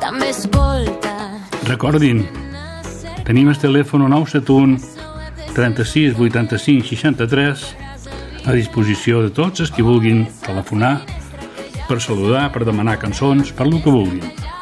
també escolta. Recordin, tenim el telèfon 971 36 85 63 a disposició de tots els que vulguin telefonar per saludar, per demanar cançons, per lo que vulguin.